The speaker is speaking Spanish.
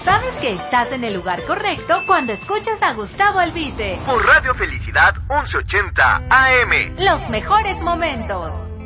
Sabes que estás en el lugar correcto cuando escuchas a Gustavo Albite. Por Radio Felicidad 1180 AM. Los mejores momentos.